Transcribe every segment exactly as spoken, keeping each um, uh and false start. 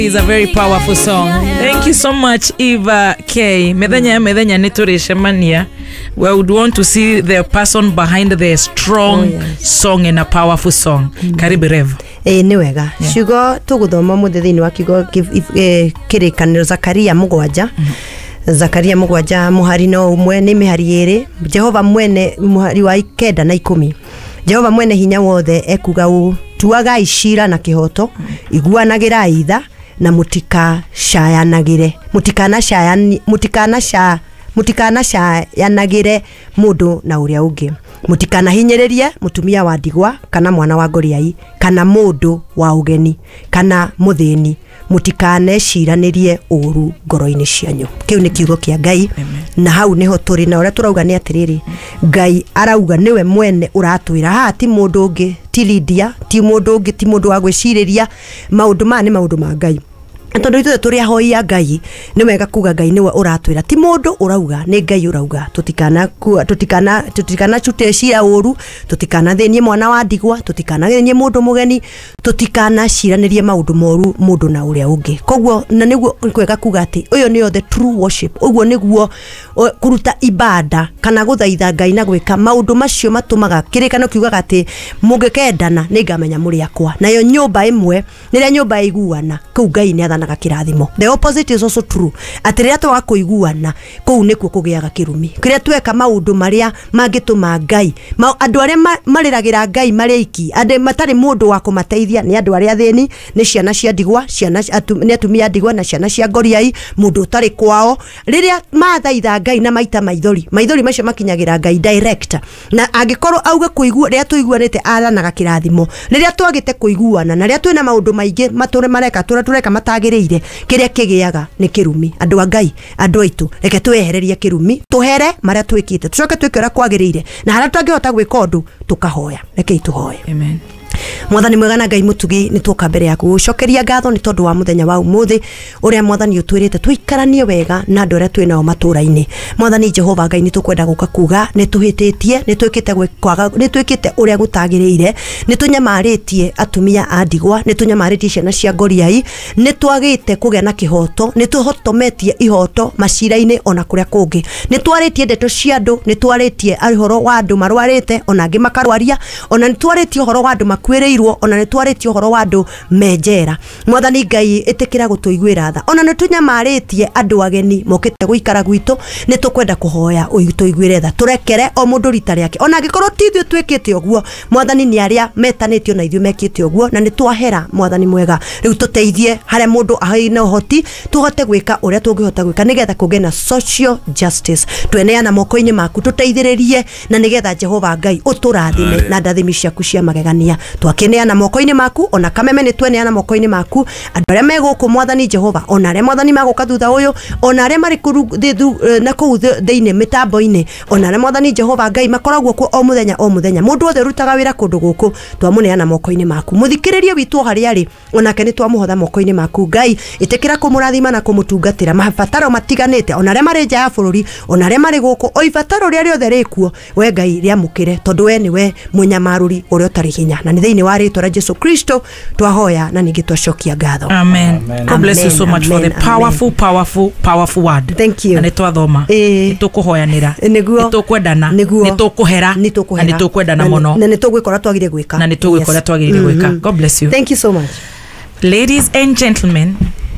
It's a very powerful song. Thank you so much, Eva K. Medenya medenya nitureshemania. We would want to see the person behind the strong oh, yes. song and a powerful song. Mm. Karibu Rev. Eh ni wega. Yeah. Shugo tuguthoma muthithini wa kigo kirikaniro Zakaria mugwanja. Mm. Zakaria mugwanja muhari no umwe ni mihari iri. Jehova mwene muhari wa ikenda na ikumi. Jehova mwene hinya wothe ekuga u tuaga ishira na kihoto iguanagira itha na mutika shayanagire mutikana shayani mutikana sha mutikana shayanagire mundu na uria ungi mutikana hinyererie mutumia wa ndigwa kana mwana wa Goliai kana mundu wa ugeni kana muthini mutikane shiranirie uru ngoro-ini cianyu. Kiu ni kiugo kia Ngai. Na hau niho turi na uria turauga ni atiriri Ngai arauga niwe mwene uratwira ha ti mundu ungi ti Lydia ti mundu ungi ti mundu wa gwiciriria maundu ma ni maundu ma Ngai. Tondu ithu turi ahoia Ngai ni wega kuga Ngai niwe uratwira ti mundu urauga ni Ngai urauga tutikana tutikana tutikana chute cia uru tutikana thenie mwana wa ndigwa tutikana thenie mundu mugeni tutikana ciranirie maundu moru mundu na uria ungi koguo na niguo kwega kuga ati uyo niyo the true worship uguo niguo kuruta ibada kana guthaitha Ngai na gwika maundu macio matumaga kirikano kiugaga ati mungikendana ni ngamenya muri akwa nayo nyumba imwe niria nyumba iguana kuu Ngai ni athanaga kirathimo. The opposite is also true. Atiria twa kuiguana kuu nikuo kugiaga kirumi kiria tweka maundu maria mangituma Ngai andu aria mariragira Ngai mariki ande matari mundu wa kumateithia ni andu aria thini ni ciana cia ndigwa ciana ni atumia ndigwa na ciana cia Goliai mundu utari kwao riria mathaitha Ngai na maita maithori maithori macio makinyagira Ngai direct na angikorwo auga kuigua riria tuiguanite athanaga kirathimo riria twagite kuiguana na riria twina maundu maingi mature mareka tura tureka matagiriire kiria kigiaga ni kirumi andu a Ngai andu aitu reke twehererie kirumi tuhere maria twikite tucoke twikira kwagiriire na haria tangihota gwika undu tukahoya reke ituhoye. Amen. Mwathani mwega na Ngai mutugi ni tuka mbere yaku gucokeria ngatho ni tondu wa muthenya wa umuthi uria Mwathani utwirite twikaranie wega na andu aria twinao matura-ini. Mwathani Jehova Ngai ni tukwenda guka kuga ni tuhititie ni twikite kwaga ni twikite uria gutagiriire ni tunyamaritie atumia a ndigwa ni tunyamaritie ciana cia Goliai ni twagite kugia na kihoto ni tuhotometie ihoto macira-ini ona kuria kungi ni twaritie ndeto cia andu ni twaritie uhoro wa andu marwarite ona angi makarwaria ona ni twaritie uhoro wa andu makwireirwo ona ni twaritie uhoro wa andu menjera. Mwathani Ngai itikira gutuiguira tha ona ni tunyamaritie andu ageni mokite guikara gwitu ni tukwenda kuhoya uituiguire tha turekere o mundu rita riake ona angikorwo tithio twikite oguo Mwathani ni aria metanitio na ithio mekite oguo na ni twahera Mwathani mwega riu tuteithie haria mundu ahaina uhoti tuhote gwika uria tungihota gwika nigetha kuge na social justice tweneana moko-ini maku tuteithiririe na nigetha Jehova Ngai uturathime na ndathimi ciaku cia magegania twakineana moko-ini maku ona kameme ni tweneana moko-ini maku andu aria meguku Mwathani Jehova ona aria Mwathani maguka thutha uyu ona aria mari kuru na kuu thiini mitambo-ini ona aria Mwathani Jehova Ngai makoragwo ku o muthenya o muthenya mundu othe rutaga wira kundu guku twamuneana moko-ini maku muthikiririe witu haria ari ona ke ni twamuhotha moko-ini maku Ngai itikira kumurathima na kumutungatira mabataro matiganite ona aria mari nja ya bururi ona aria mari guku o ibataro ria riothe rikuo we Ngai riamukire tondu we niwe munyamaruri uria utari hinya na ni thiini wa ritwa ria Jesu Kristo twahoya na ningi twacokia ngatho. Amen. Amen. God bless you so much Amen. For the powerful Amen. powerful powerful word. Thank you. Na nitwathoma nitukuhoyanira nitukwendana nitukuhera na nitukwendana muno na nitugwikora twagire gwika na nitugwikora twagire gwika. God bless you. Thank you so much. Ladies and gentlemen,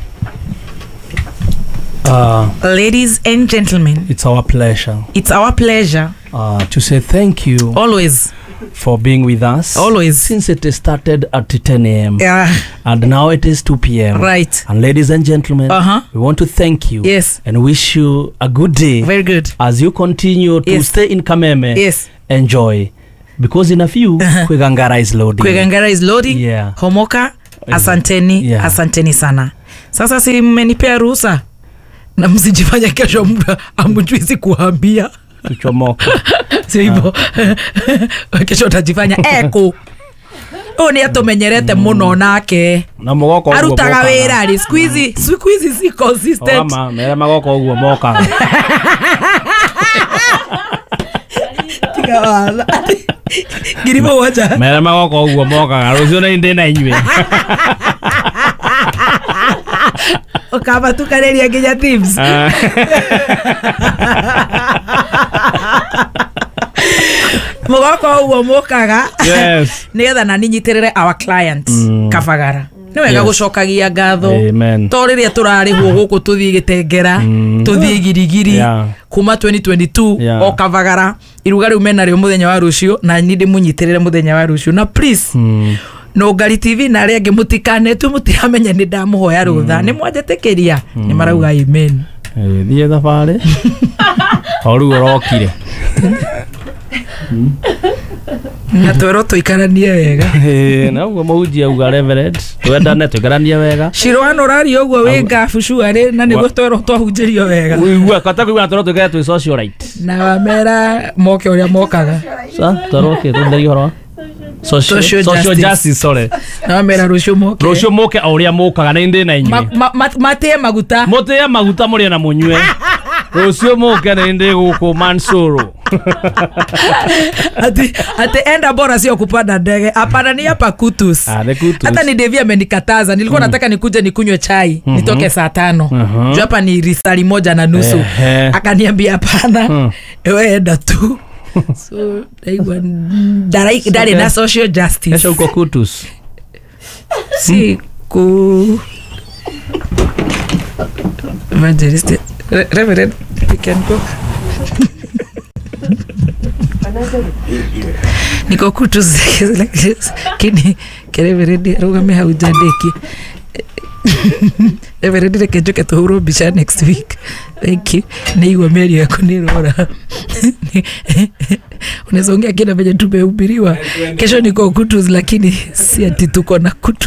Uh, ladies and gentlemen, it's our pleasure. It's our pleasure uh, to say thank you always for being with us. Always. Since it started at ten a m Yeah. And now it is two p m Right. And ladies and gentlemen, uh-huh. we want to thank you. Yes. And wish you a good day. Very good. As you continue to yes. stay in Kameme. Yes. Enjoy. Because in a few, uh-huh. Kwegangara is loading. Kwegangara is loading. Yeah. Homoka, asanteni, yeah. asanteni sana. Sasa si mmenipea ruhusa na msijifanya kesho muda amjui kuambia tuchomoka. Sio hivyo. Kesho utajifanya eko. O ni atumenyerete muno nake. Na mogoko uguo. Arutaga wira ri squeeze squeeze si consistent. Mama, mera magoko uguo moka. Tigawala. Girimo wacha. Mera magoko uguo moka. Arucio na inde na inywe. ukaba tukareria nginya thieves mugoko uwo mukaga Yes. nigetha na ninyitirire our clients mm. kabagara ni wega yes. gucokagia ngatho to riria turarihwo guku tuthii gitengera mm. tuthii girigiri yeah. kuma twenty twenty-two yeah. o kabagara iruga riu mena rio muthenya wa rucio na ndi munyitirire muthenya wa rucio na please mm. no Ngari T V na aria angi mutikane tu mutiramenya ni ndamuhoya rutha mm. ni mwanjetekeria mm. ni marauga amen eh thie thabari oru orokire na twero tuikaranie wega eh na ugo muhunjia uga reverend twendane tuikaranie wega Shirwano rari ugo we ngafu shuare na ni gutwero twahunjirio wega uigua kata kuiga twero tuikare twi socialite na wamera moke uria mokaga sa toroke tunderi horo social, social, social justice, justice sorry na wamera rucio moke rucio moke uria mokaga na inde na inywe mate maguta mote maguta muri na munywe rucio moke na inde guku Mansuru ati ati enda bora sio kupanda ndege hapana ni hapa Kutus ah the Kutus hata ni Devi amenikataza nilikuwa mm. nataka nikuje nikunywe chai mm -hmm. nitoke saa tano uh-huh. hapa ni risali moja na nusu uh-huh. akaniambia hapana uh-huh. ewe enda tu so daigwa darai dare na social justice kesho uko Kutus si ku evangelist reverend we can go niko Kutus kini reverend rugame haujandeki reverend reke njuke tuhuru bicha next week thank you niigwa meri yako nirora unaweza ongea kile venye tumehubiriwa kesho niko Kutus lakini si ati tuko na Kutus